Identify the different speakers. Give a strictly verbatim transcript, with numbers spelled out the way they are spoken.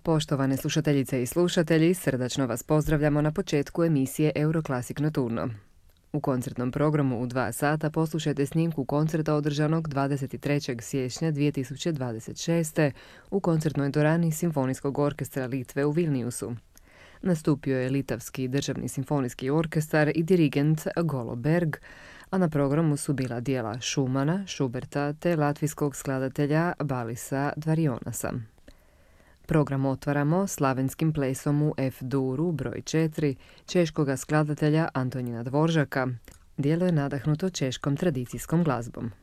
Speaker 1: Poštovane slušateljice i slušatelji, srdačno vas pozdravljamo na početku emisije Euroclassic Nocturno. U koncertnom programu u dva sata poslušajte snimku koncerta održanog dvadeset trećeg siječnja dvije tisuće dvadeset šeste. u koncertnoj dvorani Simfonijskog orkestra Litve u Vilniusu. Nastupio je Litavski državni simfonijski orkestar i dirigent Golo Berg, a na programu su bila dijela Šumana, Šuberta te latvijskog skladatelja Balisa Dvarionasa. Program otvaramo slavenskim plesom u F-duru broj četiri češkoga skladatelja Antonina Dvoržaka. Djelo je nadahnuto češkom tradicijskom glazbom.